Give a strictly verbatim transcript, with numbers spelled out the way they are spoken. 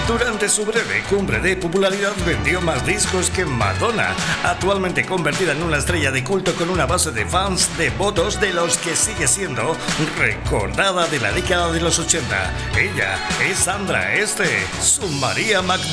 Durante su breve cumbre de popularidad vendió más discos que Madonna, actualmente convertida en una estrella de culto con una base de fans devotos de los que sigue siendo recordada de la década de los ochenta. Ella es Sandra Este, su María Magdalena.